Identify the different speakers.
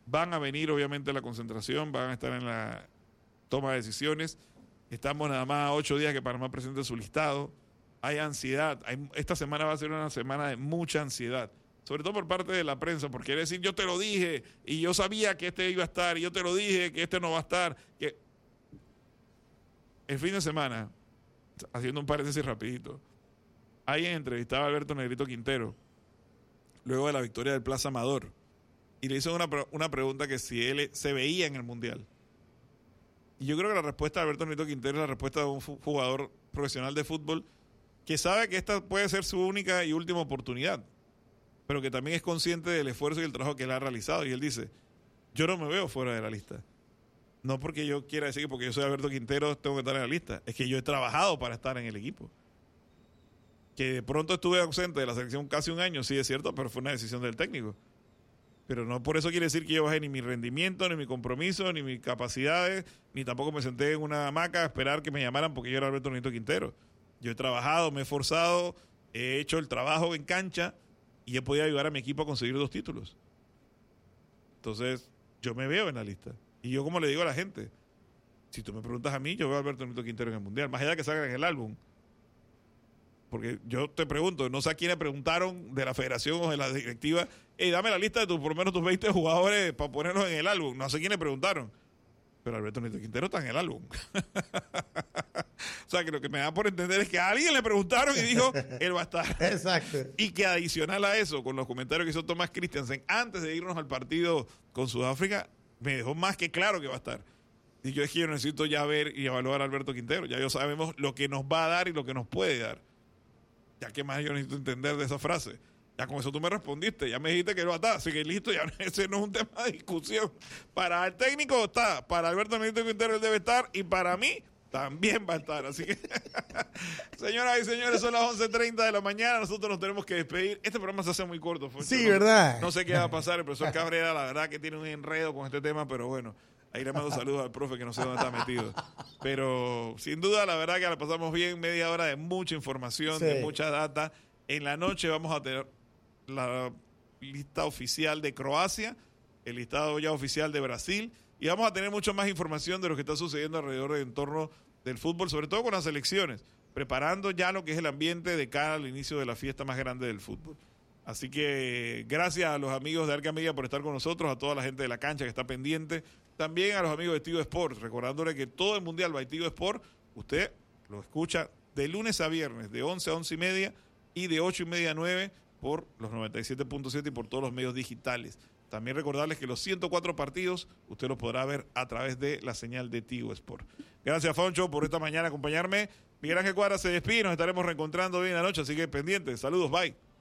Speaker 1: Van a venir obviamente a la concentración, van a estar en la toma de decisiones. Estamos nada más a 8 días que Panamá presente su listado. Hay ansiedad. Esta semana va a ser una semana de mucha ansiedad. Sobre todo por parte de la prensa, porque quiere decir, yo te lo dije, y yo sabía que este iba a estar, y yo te lo dije, que este no va a estar. Que... El fin de semana, haciendo un paréntesis rapidito, alguien entrevistaba a Alberto Negrito Quintero, luego de la victoria del Plaza Amador, y le hizo una pregunta que si él se veía en el Mundial. Y yo creo que la respuesta de Alberto Negrito Quintero es la respuesta de un jugador profesional de fútbol que sabe que esta puede ser su única y última oportunidad, pero que también es consciente del esfuerzo y el trabajo que él ha realizado. Y él dice, yo no me veo fuera de la lista. No porque yo quiera decir que porque yo soy Alberto Quintero tengo que estar en la lista. Es que yo he trabajado para estar en el equipo. Que de pronto estuve ausente de la selección casi un año, sí es cierto, pero fue una decisión del técnico. Pero no por eso quiere decir que yo bajé ni mi rendimiento, ni mi compromiso, ni mis capacidades, ni tampoco me senté en una hamaca a esperar que me llamaran porque yo era Alberto Negrito Quintero. Yo he trabajado, me he esforzado, he hecho el trabajo en cancha y he podido ayudar a mi equipo a conseguir 2 títulos. Entonces, yo me veo en la lista. Y yo, como le digo a la gente, si tú me preguntas a mí, yo veo a Alberto Negrito Quintero en el Mundial, más allá de que salga en el álbum. Porque yo te pregunto, no sé a quiénes preguntaron de la federación o de la directiva, dame la lista de por lo menos tus 20 jugadores para ponerlos en el álbum. No sé quiénes preguntaron. Pero Alberto Negrito Quintero está en el álbum. O sea, que lo que me da por entender es que a alguien le preguntaron y dijo, él va a estar.
Speaker 2: Exacto.
Speaker 1: Y que adicional a eso, con los comentarios que hizo Thomas Christiansen, antes de irnos al partido con Sudáfrica, me dejó más que claro que va a estar. Y yo es que yo necesito ya ver y evaluar a Alberto Quintero. Ya yo sabemos lo que nos va a dar y lo que nos puede dar. Ya que más yo necesito entender de esa frase. Ya con eso tú me respondiste, ya me dijiste que él va a estar, así que listo, ya ese no es un tema de discusión. Para el técnico está, para Alberto Negrito Quintero él debe estar, y para mí también va a estar. Así que, señoras y señores, son las 11:30 de la mañana, nosotros nos tenemos que despedir. Este programa se hace muy corto, Foncho.
Speaker 2: Sí, ¿verdad?
Speaker 1: No sé qué va a pasar, el profesor Cabrera, la verdad que tiene un enredo con este tema, pero bueno, ahí le mando saludos al profe que no sé dónde está metido. Pero sin duda, la verdad que la pasamos bien, media hora de mucha información,
Speaker 2: sí,
Speaker 1: de mucha data. En la noche vamos a tener la lista oficial de Croacia, el listado ya oficial de Brasil, y vamos a tener mucha más información de lo que está sucediendo alrededor del entorno del fútbol, sobre todo con las selecciones, preparando ya lo que es el ambiente de cara al inicio de la fiesta más grande del fútbol. Así que gracias a los amigos de Arca Media por estar con nosotros, a toda la gente de la cancha que está pendiente, también a los amigos de Tigo Sports, recordándole que todo el Mundial va a Tigo Sports, usted lo escucha de lunes a viernes, de 11 a 11:30 y de 8:30 a 9 por los 97.7 y por todos los medios digitales. También recordarles que los 104 partidos usted los podrá ver a través de la señal de Tigo Sport. Gracias, Foncho, por esta mañana acompañarme. Miguel Ángel Cuadra se despide, nos estaremos reencontrando bien en la noche, así que pendientes. Saludos, bye.